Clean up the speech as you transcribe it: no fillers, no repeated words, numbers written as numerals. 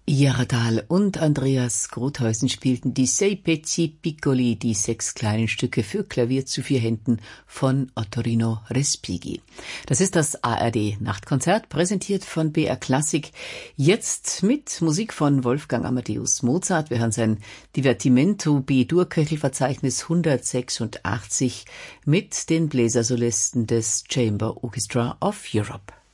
Jahredahl und Andreas Grothäusen spielten die Sei Pezzi Piccoli, die 6 kleinen Stücke für Klavier zu 4 Händen von Ottorino Respighi. Das ist das ARD Nachtkonzert, präsentiert von BR Klassik. Jetzt mit Musik von Wolfgang Amadeus Mozart. Wir hören sein Divertimento B-Dur-Köchelverzeichnis 186 mit den Bläsersolisten des Chamber Orchestra of Europe.